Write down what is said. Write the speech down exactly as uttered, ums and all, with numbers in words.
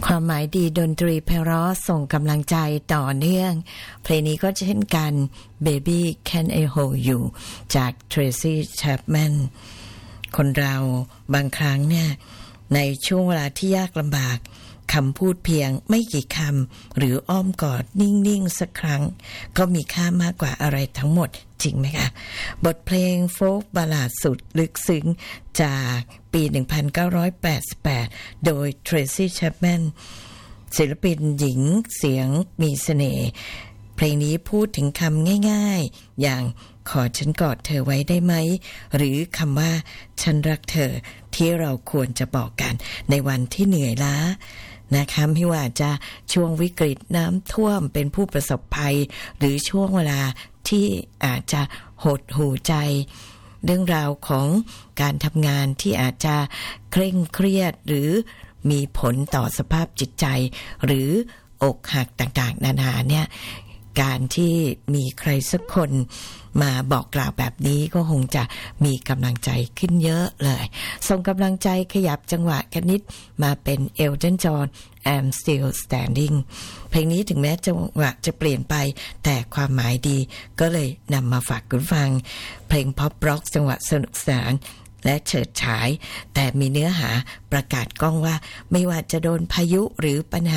ความหมายดีดนตรีไพเราะส่งกำลังใจต่อเนื่องเพลงนี้ก็เช่นกัน Baby Can I Hold You จาก Tracy Chapman คนเราบางครั้งเนี่ยในช่วงเวลาที่ยากลำบากคำพูดเพียงไม่กี่คำหรืออ้อมกอดนิ่งๆสักครั้งก็มีค่ามากกว่าอะไรทั้งหมดจริงไหมคะบทเพลงโฟล์คบัลลาดสุดลึกซึ้งจากปีหนึ่งพันเก้าร้อยแปดสิบแปดโดย Tracy Chapman ศิลปินหญิงเสียงมีเสน่ห์เพลงนี้พูดถึงคำง่ายๆอย่างขอฉันกอดเธอไว้ได้ไหมหรือคำว่าฉันรักเธอที่เราควรจะบอกกันในวันที่เหนื่อยล้านะคะไม่ว่าจะช่วงวิกฤตน้ำท่วมเป็นผู้ประสบภัยหรือช่วงเวลาที่อาจจะหดหู่ใจเรื่องราวของการทำงานที่อาจจะเคร่งเครียดหรือมีผลต่อสภาพจิตใจหรืออกหักต่างๆนานาเนี่ยการที่มีใครสักคนมาบอกกล่าวแบบนี้ก็คงจะมีกำลังใจขึ้นเยอะเลยส่งกำลังใจขยับจังหวะกันนิดมาเป็น Elton John I'm Still Standing เพลงนี้ถึงแม้จังหวะจะเปลี่ยนไปแต่ความหมายดีก็เลยนำมาฝากคุณฟังเพลงพ็อปร็อกจังหวะสนุกสนานและเฉิดฉายแต่มีเนื้อหาประกาศกล้องว่าไม่ว่าจะโดนพายุหรือปัญหา